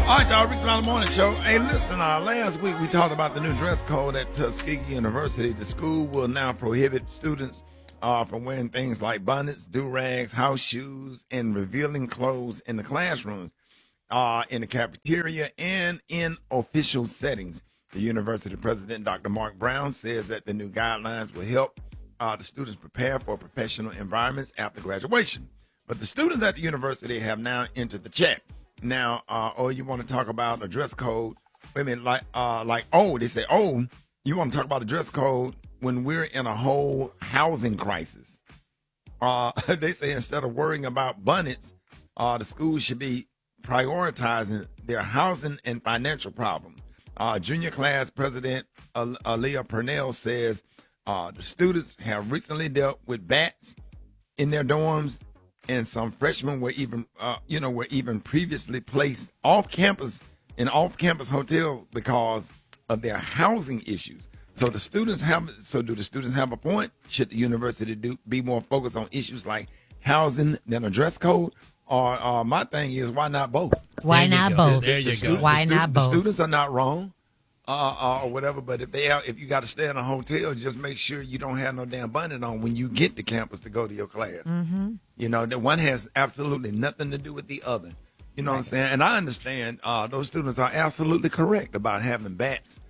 All right, y'all, Rick Smiley Morning Show. Hey, listen, last week we talked about the new dress code at Tuskegee University. The school will now prohibit students from wearing things like bonnets, do-rags, house shoes, and revealing clothes in the classrooms, in the cafeteria, and in official settings. The university president, Dr. Mark Brown, says that the new guidelines will help the students prepare for professional environments after graduation. But the students at the university have now entered the chat. Now, you want to talk about a dress code? Wait a minute, they say, you want to talk about a dress code when we're in a whole housing crisis. They say instead of worrying about bonnets, the schools should be prioritizing their housing and financial problems. Junior class president Aaliyah Purnell says the students have recently dealt with bats in their dorms, and some freshmen were even previously placed off campus in off-campus hotels because of their housing issues. So do the students have a point? Should the university be more focused on issues like housing than a dress code? Or my thing is, why not both? Why not both? There you go. Why not both? The students are not wrong, or whatever. But if you got to stay in a hotel, just make sure you don't have no damn bonnet on when you get to campus to go to your class. Mm-hmm. You know, that one has absolutely nothing to do with the other. You know what I'm saying? And I understand those students are absolutely correct about having bats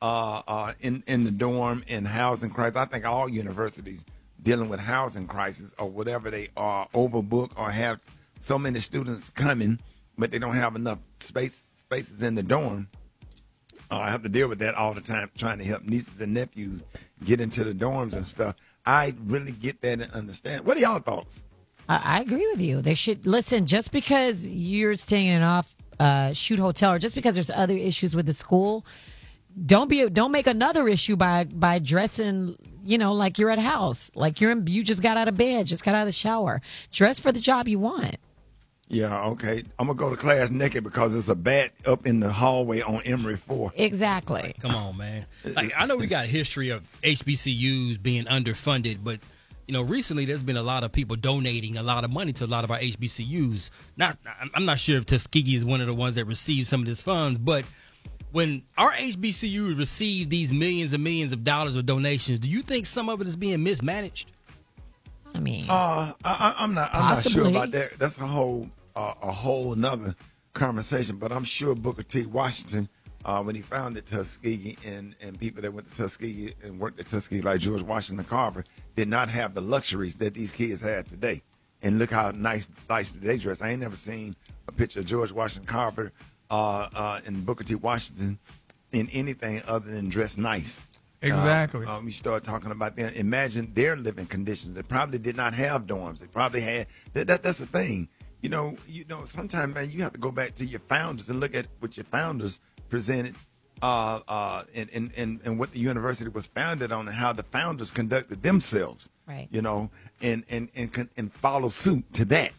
in the dorm and housing crisis. I think all universities dealing with housing crisis or whatever, they are overbooked or have so many students coming, but they don't have enough spaces in the dorm. I have to deal with that all the time, trying to help nieces and nephews get into the dorms and stuff. I really get that and understand. What are y'all thoughts? I agree with you. They should listen. Just because you're staying in an off-shoot hotel, or just because there's other issues with the school, don't make another issue by dressing, like you're at house, like you just got out of bed, just got out of the shower. Dress for the job you want. Yeah, okay. I'm going to go to class naked because there's a bat up in the hallway on Emory 4. Exactly. Come on, man. Like, I know we got a history of HBCUs being underfunded, but, recently there's been a lot of people donating a lot of money to a lot of our HBCUs. I'm not sure if Tuskegee is one of the ones that received some of these funds, but when our HBCUs receive these millions and millions of dollars of donations, do you think some of it is being mismanaged? I mean, I'm not sure about that. That's a whole another conversation. But I'm sure Booker T. Washington, when he founded Tuskegee, and people that went to Tuskegee and worked at Tuskegee, like George Washington Carver, did not have the luxuries that these kids had today. And look how nice they dress. I ain't never seen a picture of George Washington Carver and Booker T. Washington in anything other than dress nice. Exactly. You start talking about them. Imagine their living conditions. They probably did not have dorms. They probably had that's the thing. Sometimes, man, you have to go back to your founders and look at what your founders presented, and what the university was founded on, and how the founders conducted themselves. Right. And follow suit to that.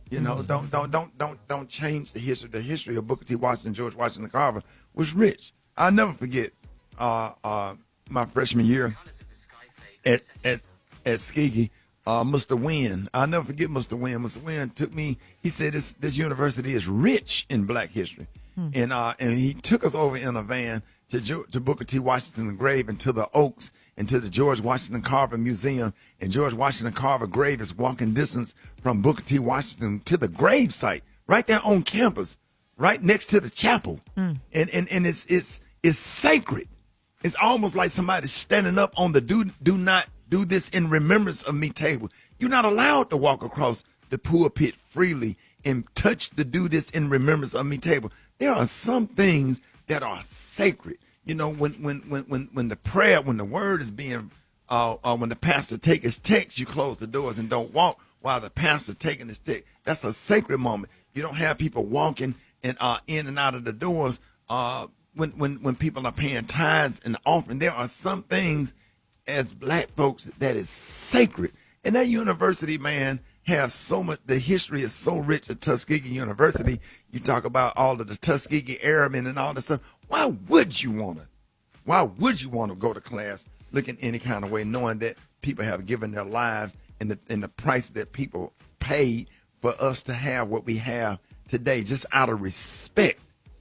Don't change the history. The history of Booker T. Washington, George Washington Carver was rich. I'll never forget my freshman year at Tuskegee, Mr. Wynn. I'll never forget Mr. Wynn. Mr. Wynn took me. He said this university is rich in Black history, and he took us over in a van to Booker T. Washington's grave and to the Oaks and to the George Washington Carver Museum. And George Washington Carver grave is walking distance from Booker T. Washington to the grave site right there on campus, right next to the chapel, and it's sacred. It's almost like somebody standing up on the do not do this in remembrance of me table. You're not allowed to walk across the pulpit freely and touch the do this in remembrance of me table. There are some things that are sacred. When the prayer, when the word is being, when the pastor take his text, you close the doors and don't walk while the pastor taking his text. That's a sacred moment. You don't have people walking and in and out of the doors. When people are paying tithes and offering, there are some things as Black folks that is sacred. And that university, man, has so much. The history is so rich at Tuskegee University. You talk about all of the Tuskegee Airmen and all this stuff. Why would you want to go to class looking any kind of way, knowing that people have given their lives and the price that people paid for us to have what we have today, just out of respect?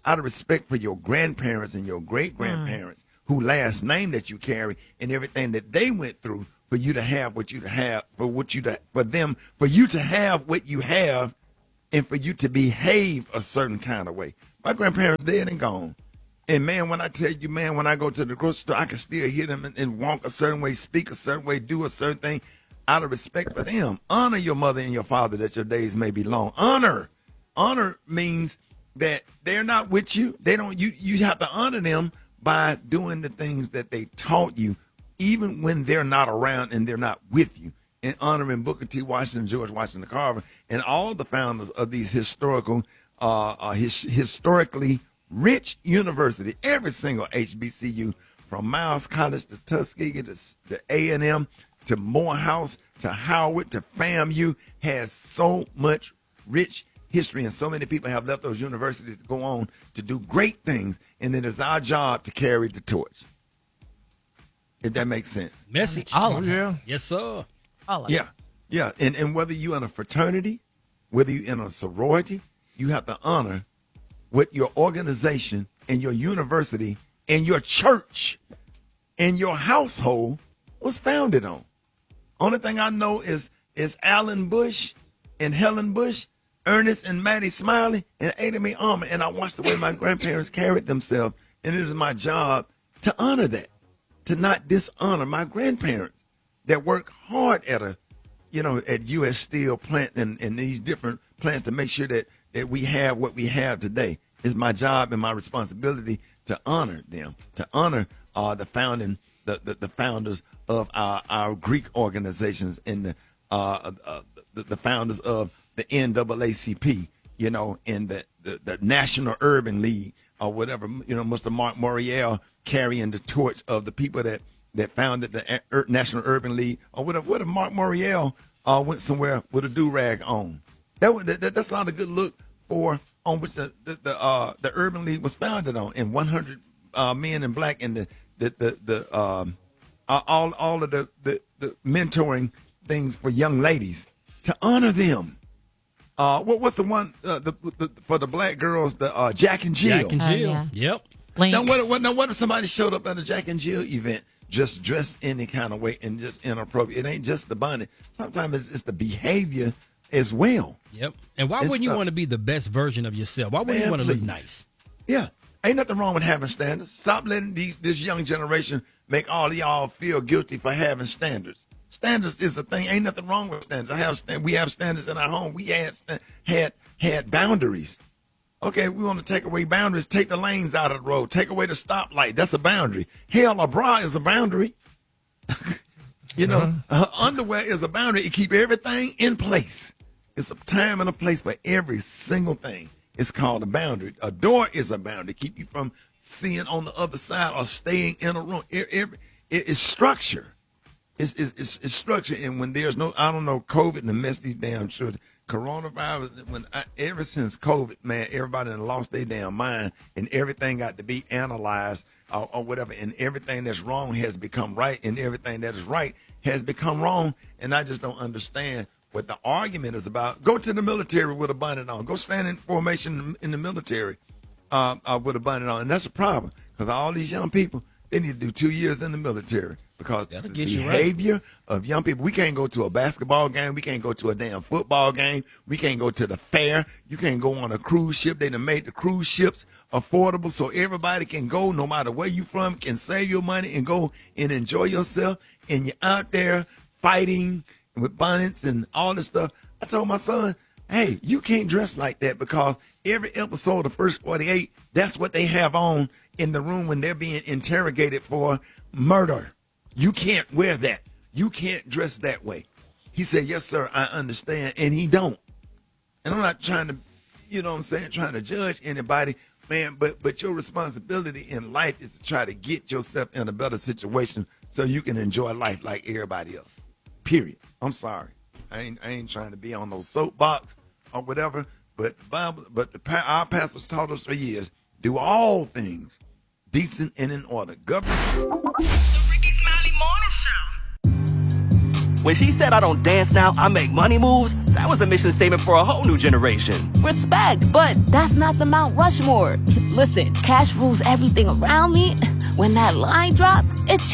out of respect for your grandparents and your great-grandparents, who last name that you carry and everything that they went through for you to have what you to have, for you to have what you have, and for you to behave a certain kind of way. My grandparents dead and gone. And man, when I tell you, man, when I go to the grocery store, I can still hear them and walk a certain way, speak a certain way, do a certain thing out of respect for them. Honor your mother and your father that your days may be long. Honor means that they're not with you. They don't. You have to honor them by doing the things that they taught you, even when they're not around and they're not with you. And honoring Booker T. Washington, George Washington Carver, and all the founders of these historically rich university, every single HBCU, from Miles College to Tuskegee to A&M to Morehouse to Howard to FAMU, has so much rich history, and so many people have left those universities to go on to do great things, and it is our job to carry the torch. If that makes sense. Message. All of it. Yes, sir. All of it. Yeah. And whether you're in a fraternity, whether you're in a sorority, you have to honor what your organization and your university and your church and your household was founded on. Only thing I know is Alan Bush and Helen Bush, Ernest and Maddie Smiley, and Ada Mae Armour. And I watched the way my grandparents carried themselves, and it is my job to honor that, to not dishonor my grandparents that work hard at U.S. Steel plant and these different plants to make sure that we have what we have today. It's my job and my responsibility to honor them, to honor the founders of our Greek organizations and the founders of the NAACP, and the National Urban League or whatever, Mr. Mark Morial carrying the torch of the people that founded the National Urban League, or what if Mark Morial went somewhere with a do-rag on? That's not a good look for on which the Urban League was founded on, and 100 men in black, and all of the mentoring things for young ladies to honor them. What's the one for the black girls? The Jack and Jill. Jack and Jill. Yeah. Yep. Now what if somebody showed up at a Jack and Jill event just dressed any kind of way and just inappropriate? It ain't just the bonnet. Sometimes it's the behavior as well. Yep. And why wouldn't you want to be the best version of yourself? Why wouldn't you want to look nice? Yeah. Ain't nothing wrong with having standards. Stop letting this young generation make all of y'all feel guilty for having standards. Standards is a thing. Ain't nothing wrong with standards. We have standards in our home. We had boundaries. Okay, we want to take away boundaries. Take the lanes out of the road. Take away the stoplight. That's a boundary. Hell, a bra is a boundary. Underwear is a boundary. It keep everything in place. It's a time and a place for every single thing. It's called a boundary. A door is a boundary. Keep you from seeing on the other side or staying in a room. It's structure. It's structure. And when there's COVID and the mess these damn children, coronavirus, ever since COVID, man, everybody done lost their damn mind, and everything got to be analyzed or whatever, and everything that's wrong has become right, and everything that is right has become wrong, and I just don't understand what the argument is about. Go to the military with a bonnet on. Go stand in formation in the military with a bonnet on, and that's a problem, because all these young people, they need to do 2 years in the military. Because the behavior of young people, we can't go to a basketball game. We can't go to a damn football game. We can't go to the fair. You can't go on a cruise ship. They done made the cruise ships affordable so everybody can go, no matter where you from, can save your money and go and enjoy yourself. And you're out there fighting with bonnets and all this stuff. I told my son, hey, you can't dress like that, because every episode of First 48, that's what they have on in the room when they're being interrogated for murder. You can't wear that. You can't dress that way. He said, yes, sir, I understand. And he don't. And I'm not trying to, trying to judge anybody, man, but your responsibility in life is to try to get yourself in a better situation so you can enjoy life like everybody else. Period. I'm sorry. I ain't trying to be on no soapbox or whatever, but our pastors taught us for years, do all things decent and in order. Government. The Ricky Smiley Morning Show. When she said I don't dance now, I make money moves, that was a mission statement for a whole new generation. Respect, but that's not the Mount Rushmore. Listen, cash rules everything around me. When that line dropped, it